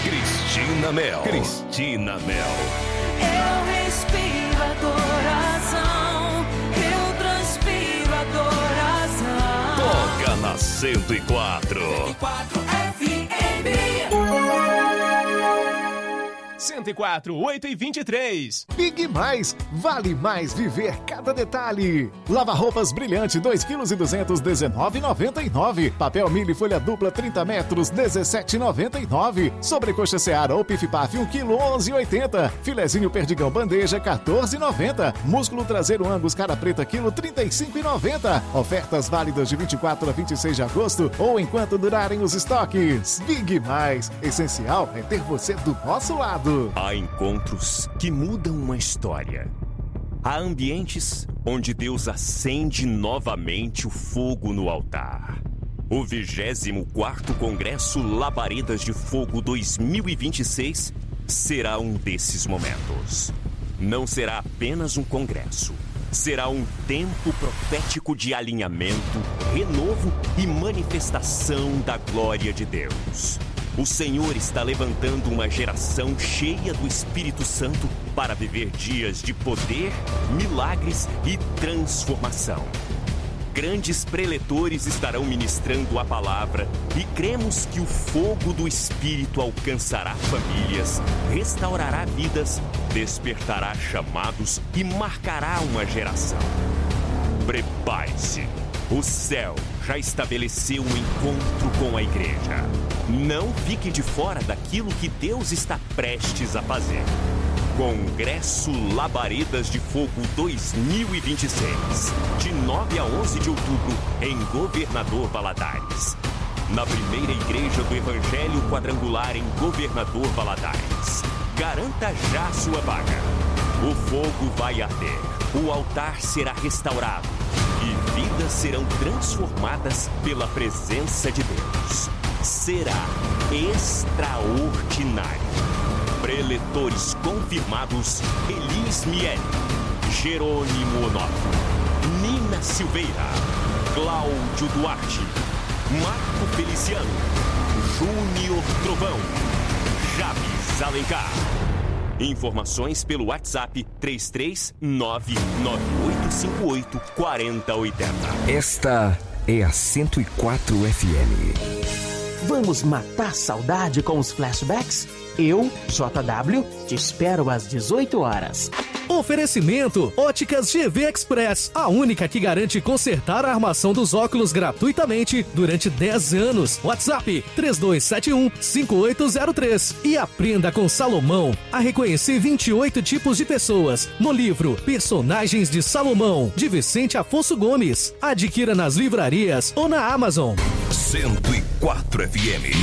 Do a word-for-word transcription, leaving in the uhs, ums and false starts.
Cristina Mel. Cristina Mel. Eu respiro adoração, eu transpiro adoração. Toca na cento e quatro. cento e quatro F M. cento e quatro, oito e vinte e três. Big Mais, vale mais viver cada detalhe. Lava roupas brilhante, dois quilos e duzentos, dezenove e noventa e nove. Papel milho e folha dupla, trinta metros, dezessete e noventa e nove. Sobrecoxa Seara ou Pif Paf, um quilo, onze e oitenta. Filezinho perdigão bandeja, quatorze e noventa. Músculo traseiro Angus cara preta, quilo, trinta e cinco e noventa. Ofertas válidas de vinte e quatro a vinte e seis de agosto ou enquanto durarem os estoques. Big Mais, essencial é ter você do nosso lado. Há encontros que mudam uma história. Há ambientes onde Deus acende novamente o fogo no altar. O vigésimo quarto Congresso Labaredas de Fogo dois mil e vinte e seis será um desses momentos. Não será apenas um congresso. Será um tempo profético de alinhamento, renovo e manifestação da glória de Deus. O Senhor está levantando uma geração cheia do Espírito Santo para viver dias de poder, milagres e transformação. Grandes preletores estarão ministrando a palavra e cremos que o fogo do Espírito alcançará famílias, restaurará vidas, despertará chamados e marcará uma geração. Prepare-se. O céu já estabeleceu um encontro com a igreja. Não fique de fora daquilo que Deus está prestes a fazer. Congresso Labaredas de Fogo dois mil e vinte e seis, de nove a onze de outubro, em Governador Valadares. Na primeira igreja do Evangelho Quadrangular em Governador Valadares. Garanta já sua vaga. O fogo vai arder, o altar será restaurado e vidas serão transformadas pela presença de Deus. Será extraordinário. Preletores confirmados: Elis Miele, Jerônimo Onofre, Nina Silveira, Cláudio Duarte, Marco Feliciano, Júnior Trovão, Javes Alencar. Informações pelo WhatsApp três três nove nove oito cinco oito quatro zero oito zero. Esta é a cento e quatro F M. Vamos matar saudade com os flashbacks? Eu, J W, te espero às dezoito horas. Oferecimento Óticas G V Express, a única que garante consertar a armação dos óculos gratuitamente durante dez anos. WhatsApp três dois sete um cinco oito zero três. E aprenda com Salomão a reconhecer vinte e oito tipos de pessoas no livro Personagens de Salomão, de Vicente Afonso Gomes. Adquira nas livrarias ou na Amazon. cento e quatro F M.